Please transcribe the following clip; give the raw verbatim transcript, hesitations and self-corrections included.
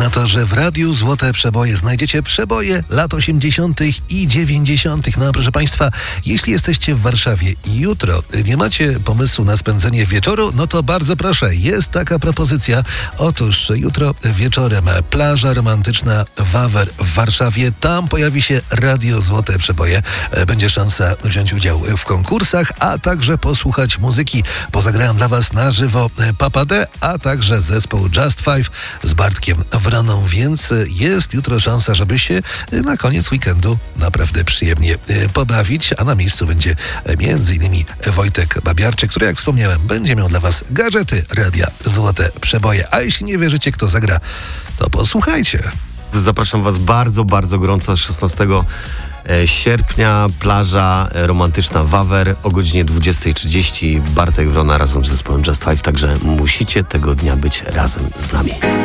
na to, że w Radiu Złote Przeboje znajdziecie przeboje lat osiemdziesiątych i dziewięćdziesiątych. No proszę Państwa, jeśli jesteście w Warszawie i jutro nie macie pomysłu na spędzenie wieczoru, no to bardzo proszę, jest taka propozycja. Otóż jutro wieczorem plaża romantyczna Wawer w Warszawie. Tam pojawi się Radio Złote Przeboje. Będzie szansa wziąć udział w konkursach, a także posłuchać muzyki. Pozagrałem dla Was na żywo Papa D, a także zespół Just Five z Bartkiem Wroną, więc jest jutro szansa, żeby się na koniec weekendu naprawdę przyjemnie pobawić, a na miejscu będzie między innymi Wojtek Babiarczyk, który, jak wspomniałem, będzie miał dla Was gadżety Radia Złote Przeboje. A jeśli nie wierzycie, kto zagra, to posłuchajcie. Zapraszam Was bardzo, bardzo gorąco szesnastego sierpnia, plaża romantyczna Wawer o godzinie dwudziestej trzydzieści. Bartek Wrona razem z zespołem Just Five, także musicie tego dnia być razem z nami.